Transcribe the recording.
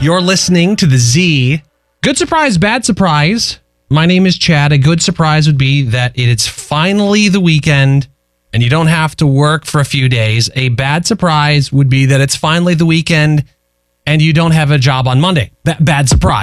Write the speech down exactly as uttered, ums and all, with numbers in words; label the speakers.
Speaker 1: You're listening to the Z. Good surprise, bad surprise. My name is Chad. A good surprise would be that it's finally the weekend and you don't have to work for a few days. A bad surprise would be that it's finally the weekend and you don't have a job on Monday. B- bad surprise.